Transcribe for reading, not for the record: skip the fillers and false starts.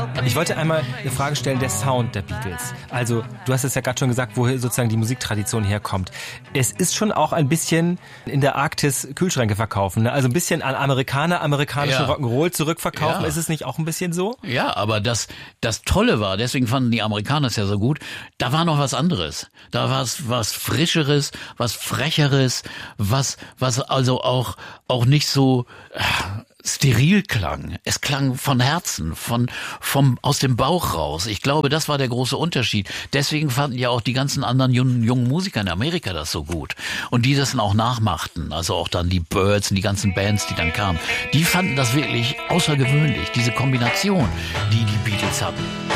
Ich wollte einmal eine Frage stellen, der Sound der Beatles. Also, du hast es ja gerade schon gesagt, woher sozusagen die Musiktradition herkommt. Es ist schon auch ein bisschen in der Arktis Kühlschränke verkaufen, ne? Also ein bisschen an amerikanischen Rock'n'Roll zurückverkaufen. Ja. Ist es nicht auch ein bisschen so? Ja, aber das Tolle war, deswegen fanden die Amerikaner es ja so gut, da war noch was anderes. Da war es was Frischeres, was Frecheres, was also auch nicht so steril klang. Es klang von Herzen, aus dem Bauch raus. Ich glaube, das war der große Unterschied. Deswegen fanden ja auch die ganzen anderen jungen Musiker in Amerika das so gut. Und die das dann auch nachmachten. Also auch dann die Byrds und die ganzen Bands, die dann kamen. Die fanden das wirklich außergewöhnlich, diese Kombination, die die Beatles hatten.